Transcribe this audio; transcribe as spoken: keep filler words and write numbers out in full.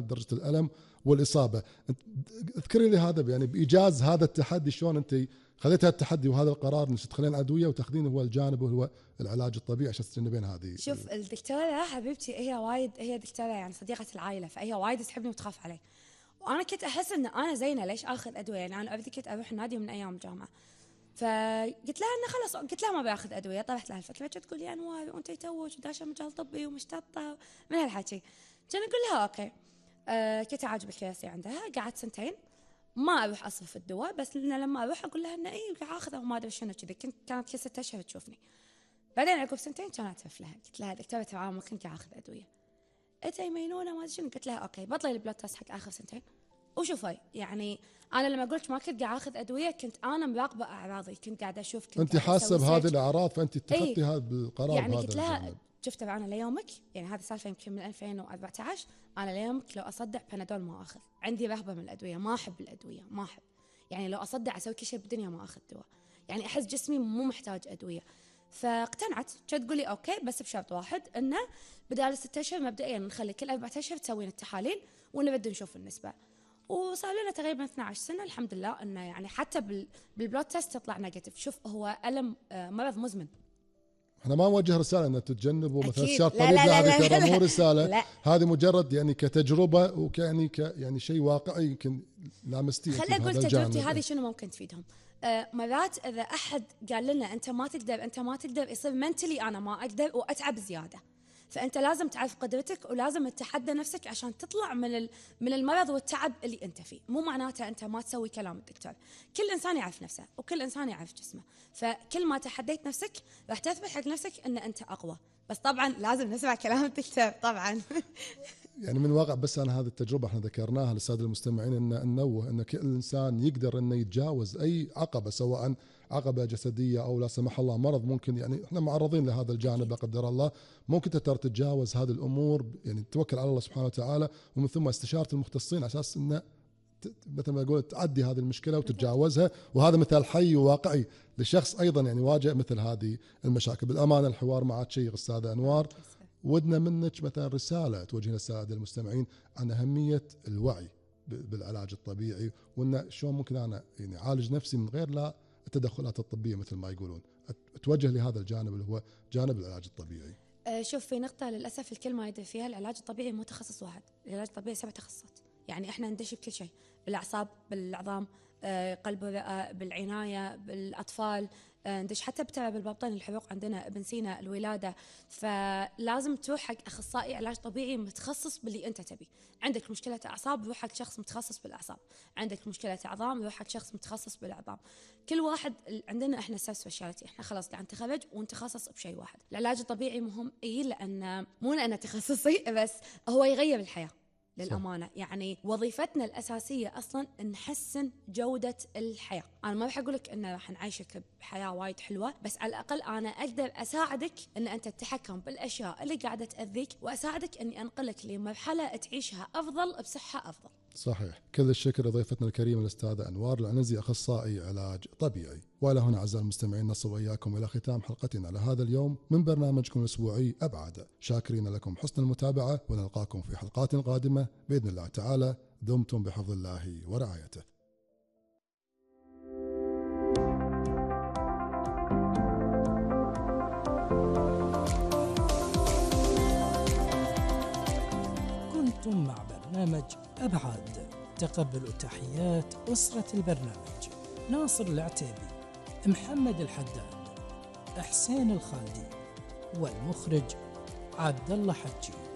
درجة الألم والإصابة. اذكري لي هذا يعني بإيجاز هذا التحدي، شلون أنت خذيت هذا التحدي وهذا القرار انك تدخلين ادويه وتاخذين هو الجانب وهو العلاج الطبيعي عشان تتجنبين هذه. شوف الدكتوره حبيبتي هي وايد، هي دكتوره يعني صديقه العائله، فهي وايد تحبني وتخاف علي، وانا كنت احس ان انا زينه ليش اخذ ادويه، يعني انا ابدي كنت اروح النادي من ايام الجامعه، فقلت لها انه خلاص، قلت لها ما باخذ ادويه، طرحت لها الفكره، كانت تقول لي انوار وانت توك وداشه مجال طبي ومشتطه من هالحكي، كان اقول لها اوكي. أه كنت عاجب الكراسي عندها، قعدت سنتين ما اروح اصرف الدواء، بس لما اروح اقول لها انه اي اخذه وما ادري شنو كذا، كنت كانت كل ست اشهر تشوفني. بعدين عقب سنتين كانت اعترف لها، قلت لها دكتوره ترى ما كنت اخذ ادويه، انت مينونه ما ادري شنو، قلت لها اوكي بطلي البلود تست حق اخر سنتين وشوفي، يعني انا لما قلت ما كنت قاعد اخذ ادويه كنت انا مراقبه اعراضي، كنت قاعده اشوف، كنت انت حاسه بهذه الاعراض فانت اتخذتي هذا القرار. يعني بهذا قلت لها الجانب. شفت انا ليومك، يعني هذا سالفه يمكن من ألفين وأربعة عشر، انا ليومك لو اصدع بنادول ما اخذ، عندي رهبه من الادويه، ما احب الادويه، ما احب، يعني لو اصدع اسوي كل شيء بالدنيا ما اخذ دواء، يعني احس جسمي مو محتاج ادويه. فاقتنعت، كانت تقول لي اوكي بس بشرط واحد، انه بدال الست اشهر مبدئيا نخلي كل أربعة اشهر تسوين التحاليل ونبدا نشوف النسبه. وصار لنا تقريبا اثنتي عشرة سنه الحمد لله، انه يعني حتى بالبلود تست تطلع نيجاتيف. شوف هو الم مرض مزمن، احنا ما نوجه رساله ان تتجنبوا مثلا استشاره الطبيب، لا, لا, لا, لا, لا مو رساله، لا. هذه مجرد يعني كتجربه وكيعني ك يعني شيء واقعي يمكن لامستيه. خليني اقول تجربتي هذه شنو ممكن تفيدهم. آه مرات اذا احد قال لنا انت ما تقدر انت ما تقدر، يصير منتلي انا ما اقدر واتعب زياده، فانت لازم تعرف قدرتك ولازم تتحدى نفسك عشان تطلع من من المرض والتعب اللي انت فيه. مو معناته انت ما تسوي كلام الدكتور، كل انسان يعرف نفسه وكل انسان يعرف جسمه، فكل ما تحديت نفسك راح تثبت حق نفسك ان انت اقوى، بس طبعا لازم نسمع كلام الدكتور طبعا. يعني من واقع، بس أنا هذه التجربة احنا ذكرناها للسادة المستمعين ان ننوه ان كل انسان يقدر انه يتجاوز اي عقبة، سواء عقبة جسدية او لا سمح الله مرض، ممكن يعني احنا معرضين لهذا الجانب لا قدر الله، ممكن تقدر تتجاوز هذه الامور، يعني توكل على الله سبحانه وتعالى ومن ثم استشارة المختصين على اساس انه مثل ما اقول تعدي هذه المشكله وتتجاوزها. وهذا مثال حي وواقعي لشخص ايضا يعني واجه مثل هذه المشاكل. بالامانه الحوار معك شيق استاذه انوار، ودنا منك مثلا رساله توجهها للساده المستمعين عن اهميه الوعي بالعلاج الطبيعي، وان شلون ممكن انا يعني اعالج نفسي من غير لا التدخلات الطبيه مثل ما يقولون، توجه لهذا الجانب اللي هو جانب العلاج الطبيعي. شوف في نقطه للاسف الكل ما يدري فيها، العلاج الطبيعي مو تخصص واحد، العلاج الطبيعي سبع تخصصات، يعني احنا ندش بكل شيء، بالاعصاب، بالعظام، قلب ورئه، بالعنايه، بالاطفال، ندش حتى بتعب البطن، الحروق عندنا، ابن سينا، الولاده، فلازم تروح حق اخصائي علاج طبيعي متخصص باللي انت تبي. عندك مشكله اعصاب روح حق شخص متخصص بالاعصاب، عندك مشكله عظام روح حق شخص متخصص بالعظام، كل واحد عندنا احنا سب سبيشاليتي، احنا خلاص قاعد نتخرج ونتخصص بشيء واحد. العلاج الطبيعي مهم اي لان مو لانه تخصصي بس هو يغير الحياه للأمانة صح. يعني وظيفتنا الأساسية أصلاً نحسن جودة الحياة. أنا ما راح أقولك إن راح نعيشك بحياة وايد حلوة، بس على الأقل أنا أقدر أساعدك إن أنت تتحكم بالأشياء اللي قاعدة تأذيك، وأساعدك إني أنقلك لمرحلة تعيشها أفضل بصحة أفضل. صحيح. كل الشكر لضيفتنا الكريمة الأستاذة أنوار العنزي، أخصائي علاج طبيعي. وإلى هنا أعزائي المستمعين نصل وإياكم إلى ختام حلقتنا لهذا اليوم من برنامجكم الأسبوعي أبعد، شاكرين لكم حسن المتابعة ونلقاكم في حلقات قادمة بإذن الله تعالى، دمتم بحفظ الله ورعايته. كنتم مع برنامج أبعاد، تقبلوا تحيات أسرة البرنامج: ناصر العتيبي، محمد الحداد، حسين الخالدي، والمخرج عبد الله حجي.